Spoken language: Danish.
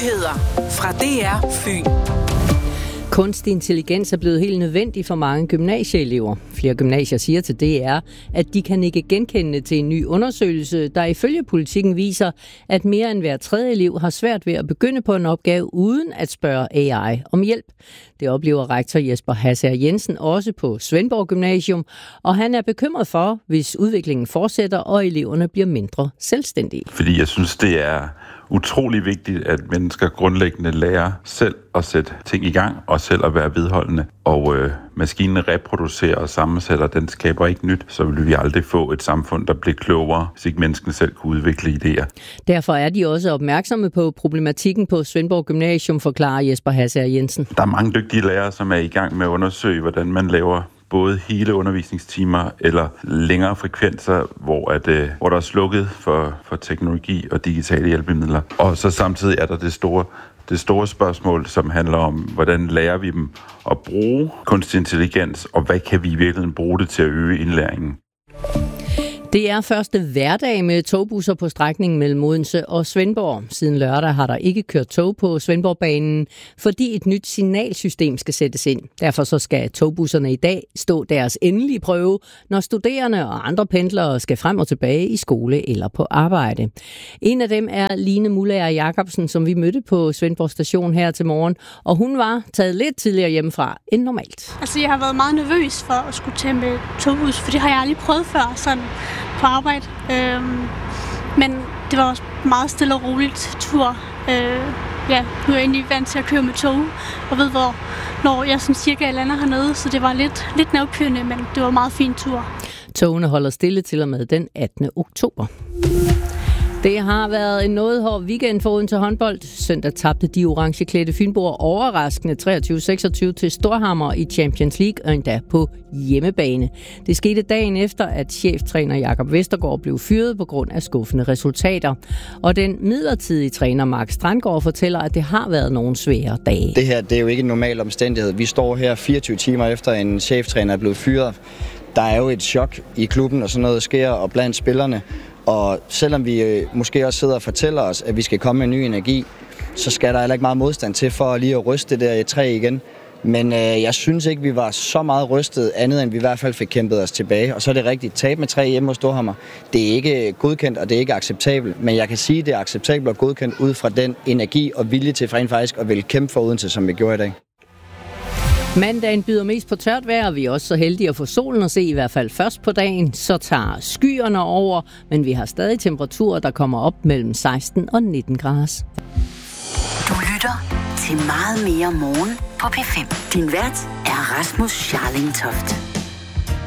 Nyheder fra DR Fyn. Kunstig intelligens er blevet helt nødvendig for mange gymnasieelever. Flere gymnasier siger til DR, at de kan ikke genkende til en ny undersøgelse, der ifølge Politikken viser, at mere end hver tredje elev har svært ved at begynde på en opgave uden at spørge AI om hjælp. Det oplever rektor Jesper Hassager Jensen også på Svendborg Gymnasium, og han er bekymret for, hvis udviklingen fortsætter, og eleverne bliver mindre selvstændige. Fordi jeg synes, det er utrolig vigtigt, at mennesker grundlæggende lærer selv at sætte ting i gang, og selv at være vedholdende. Og maskinen reproducerer og sammensætter, den skaber ikke nyt, så vil vi aldrig få et samfund, der bliver klogere, hvis ikke menneskene selv kunne udvikle idéer. Derfor er de også opmærksomme på problematikken på Svendborg Gymnasium, forklarer Jesper Hassager Jensen. Der er mange dygtige lærere, som er i gang med at undersøge, hvordan man laver både hele undervisningstimer eller længere frekvenser, hvor der er slukket for teknologi og digitale hjælpemidler. Og så samtidig er der det store spørgsmål, som handler om, hvordan lærer vi dem at bruge kunstig intelligens, og hvad kan vi i virkeligheden bruge det til at øge indlæringen. Det er første hverdag med togbusser på strækningen mellem Odense og Svendborg. Siden lørdag har der ikke kørt tog på Svendborgbanen, fordi et nyt signalsystem skal sættes ind. Derfor så skal togbusserne i dag stå deres endelige prøve, når studerende og andre pendlere skal frem og tilbage i skole eller på arbejde. En af dem er Line Mullager Jacobsen, som vi mødte på Svendborg station her til morgen, og hun var taget lidt tidligere hjemmefra end normalt. Altså, jeg har været meget nervøs for at skulle tage med togbus, for det har jeg aldrig prøvet før sådan på arbejde. Men det var også meget stille og roligt tur. Nu er jeg egentlig vant til at køre med tog, og ved når jeg sådan cirka lander hernede, så det var lidt nervepirrende, men det var en meget fin tur. Togene holder stille til og med den 18. oktober. Det har været en noget hård weekend for Odense håndbold. Søndag tabte de orangeklædte fynboer overraskende 23-26 til Storhamar i Champions League, og endda på hjemmebane. Det skete dagen efter, at cheftræner Jakob Vestergaard blev fyret på grund af skuffende resultater. Og den midlertidige træner Mark Strandgaard fortæller, at det har været nogle svære dage. Det her, det er jo ikke en normal omstændighed. Vi står her 24 timer efter en cheftræner er blevet fyret. Der er jo et chok i klubben, og sådan noget sker, og blandt spillerne. Og selvom vi måske også sidder og fortæller os, at vi skal komme med ny energi, så skal der heller ikke meget modstand til for lige at ryste det der i træ igen. Men jeg synes ikke, vi var så meget rystet, andet end vi i hvert fald fik kæmpet os tilbage. Og så er det rigtigt, tab med 3 hjemme hos Storhamar. Det er ikke godkendt, og det er ikke acceptabelt. Men jeg kan sige, at det er acceptabelt og godkendt ud fra den energi og vilje til rent faktisk at ville kæmpe for Odense, som vi gjorde i dag. Mandagen byder mest på tørt vejr, og vi er også så heldige at få solen at se, i hvert fald først på dagen. Så tager skyerne over, men vi har stadig temperaturer, der kommer op mellem 16 og 19 grader. Du lytter til Meget mere morgen på P5. Din vært er Rasmus Scharling Toft.